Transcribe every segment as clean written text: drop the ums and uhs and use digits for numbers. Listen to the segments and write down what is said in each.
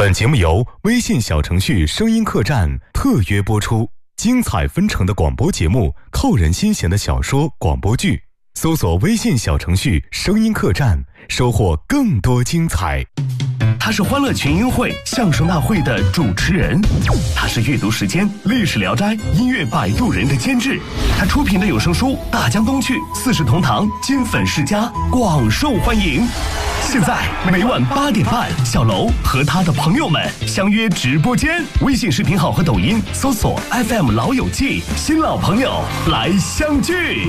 本节目由微信小程序声音客栈特约播出，精彩纷呈的广播节目，扣人心弦的小说广播剧，搜索微信小程序声音客栈，收获更多精彩。 他是欢乐群英会相声大会的主持人，他是阅读时间历史聊斋音乐摆渡人的监制，他出品的有声书《大江东去》四世同堂金粉世家广受欢迎。现在每晚8点半，小楼和他的朋友们相约直播间，微信视频号和抖音搜索 FM 老友记，新老朋友来相聚。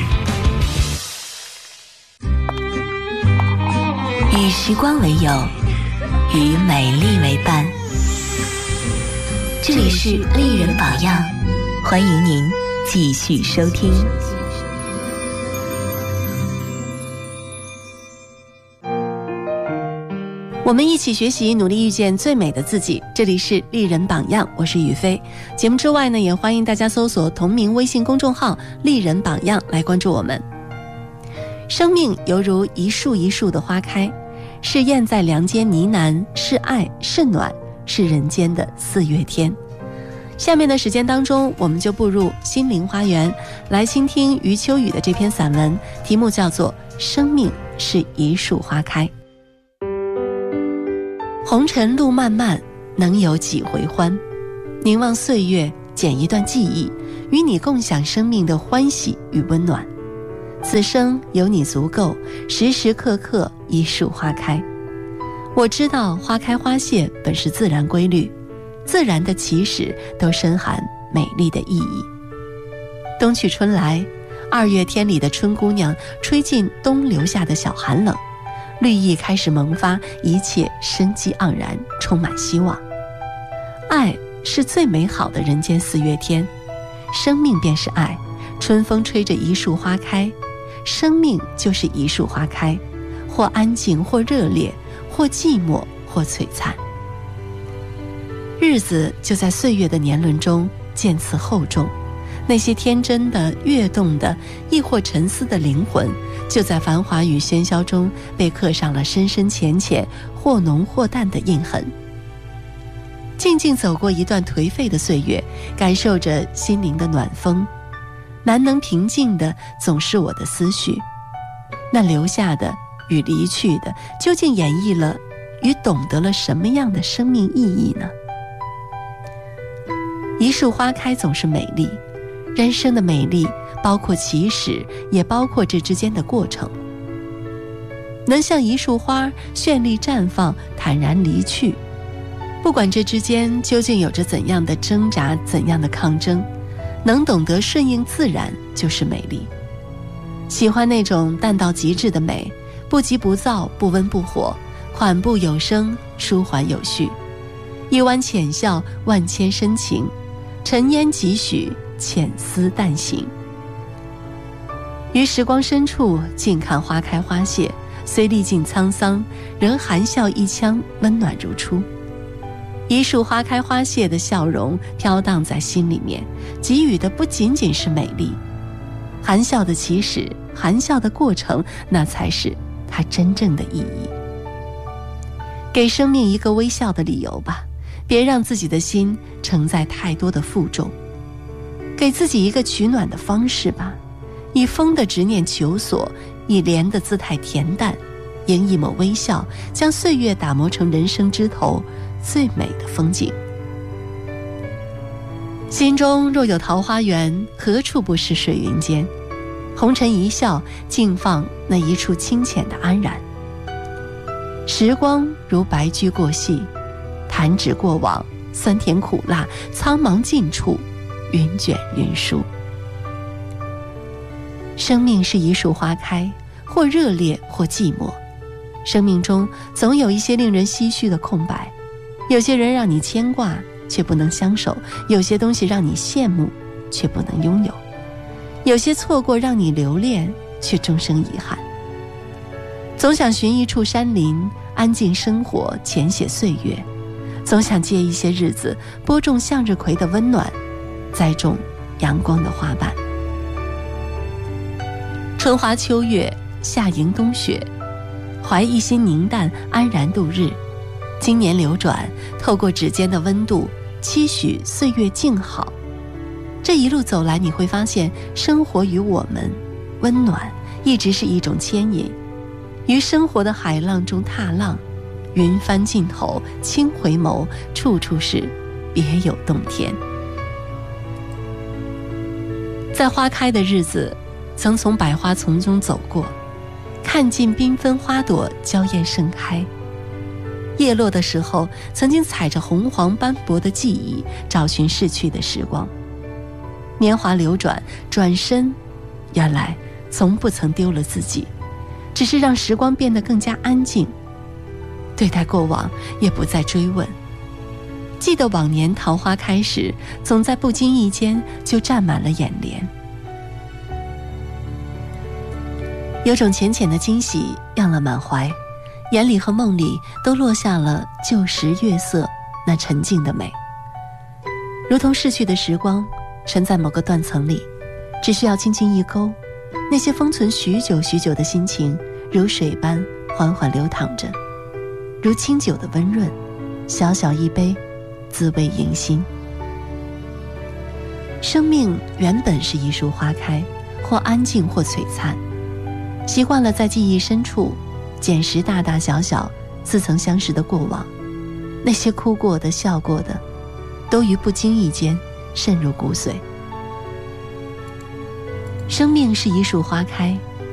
与时光为友，与美丽为伴。这里是丽人榜样，欢迎您继续收听。我们一起学习，努力遇见最美的自己。这里是丽人榜样，我是雨飞。节目之外呢，也欢迎大家搜索同名微信公众号丽人榜样来关注我们。生命犹如一树一树的花开，是燕在梁间呢喃，是爱，是暖，是人间的4月天。下面的时间当中，我们就步入心灵花园，来倾听余秋雨的这篇散文，题目叫做《生命是一树花开》。红尘路漫漫，能有几回欢？凝望岁月，剪一段记忆，与你共享生命的欢喜与温暖。此生有你足够，时时刻刻一树花开。我知道花开花谢本是自然规律，自然的起始都深含美丽的意义。冬去春来，2月天里的春姑娘吹进冬留下的小寒冷，绿意开始萌发，一切生机盎然，充满希望。爱是最美好的人间4月天，生命便是爱，春风吹着一树花开，生命就是一树花开，或安静，或热烈，或寂寞，或璀璨。日子就在岁月的年轮中渐次厚重，那些天真的、跃动的，亦或沉思的灵魂，就在繁华与喧嚣中被刻上了深深浅浅、或浓或淡的印痕。静静走过一段颓废的岁月，感受着心灵的暖风，难能平静的总是我的思绪。那留下的与离去的，究竟演绎了与懂得了什么样的生命意义呢？一树花开总是美丽，人生的美丽包括起始，也包括这之间的过程。能像一束花绚丽绽放，坦然离去，不管这之间究竟有着怎样的挣扎，怎样的抗争，能懂得顺应自然就是美丽。喜欢那种淡到极致的美，不急不躁，不温不火，缓步有声，舒缓有序。一湾浅笑，万千深情，尘烟几许，浅思淡行。于时光深处静看花开花谢，虽历尽沧桑，仍含笑一腔，温暖如初。一树花开花谢的笑容飘荡在心里面，给予的不仅仅是美丽，含笑的起始，含笑的过程，那才是它真正的意义。给生命一个微笑的理由吧，别让自己的心承载太多的负重。给自己一个取暖的方式吧，以风的执念求索，以莲的姿态恬淡，迎一抹微笑，将岁月打磨成人生枝头最美的风景。心中若有桃花源，何处不是水云间？红尘一笑，静放那一处清浅的安然。时光如白驹过隙，弹指过往，酸甜苦辣，苍茫尽处，云卷云舒。生命是一树花开，或热烈，或寂寞。生命中总有一些令人唏嘘的空白，有些人让你牵挂，却不能相守；有些东西让你羡慕，却不能拥有；有些错过让你留恋，却终生遗憾。总想寻一处山林，安静生活，浅写岁月；总想借一些日子，播种向日葵的温暖，栽种阳光的花瓣。春花秋月，夏迎冬雪，怀一心凝淡，安然度日。 经年流转，透过指尖的温度，期许岁月静好。这一路走来，你会发现，生活与我们，温暖一直是一种牵引。于生活的海浪中踏浪，云帆尽头，轻回眸，处处是别有洞天。在花开的日子，曾从百花丛中走过，看尽缤纷花朵娇艳盛开。叶落的时候，曾经踩着红黄斑驳的记忆，找寻逝去的时光。年华流转，转身，原来从不曾丢了自己，只是让时光变得更加安静。对待过往，也不再追问。记得往年桃花开时，总在不经意间就占满了眼帘。有种浅浅的惊喜漾了满怀，眼里和梦里都落下了旧时月色那沉静的美。如同逝去的时光，沉在某个断层里，只需要轻轻一勾，那些封存许久许久的心情，如水般缓缓流淌着，如清酒的温润，小小一杯，滋味盈心。生命原本是一束花开，或安静或璀璨，习惯了在记忆深处捡拾大大小小似曾相识的过往，那些哭过的笑过的，都于不经意间渗入骨髓。生命是一束花开，